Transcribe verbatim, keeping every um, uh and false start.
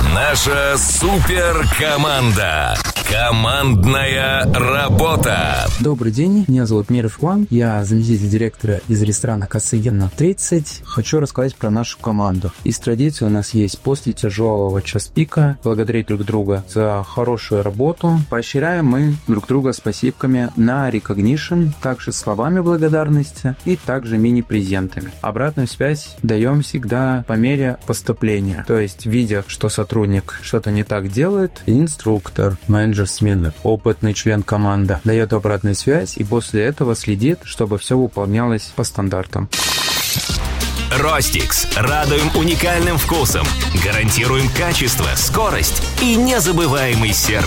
Наша суперкоманда. Командная работа. Добрый день, меня зовут Миров Иван, я заместитель директора из ресторана Косыгина тридцать. Хочу рассказать про нашу команду. Из традиции у нас есть после тяжелого час пика благодарить друг друга за хорошую работу. Поощряем мы друг друга спасибками на recognition, также словами благодарности и также мини-презентами. Обратную связь даем всегда по мере поступления. То есть, видя, что сотрудник что-то не так делает, инструктор, менеджер смены, опытный член команды дает обратную связь и после этого следит, чтобы все выполнялось по стандартам. Ростикс. Радуем уникальным вкусом. Гарантируем качество, скорость и незабываемый сервис.